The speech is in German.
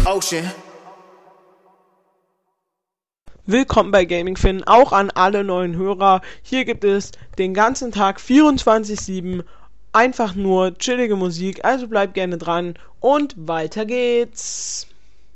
Ocean. Willkommen bei Gaming Finn, auch an alle neuen Hörer. Hier gibt es den ganzen Tag 24/7 einfach nur chillige Musik, also bleibt gerne dran und weiter geht's.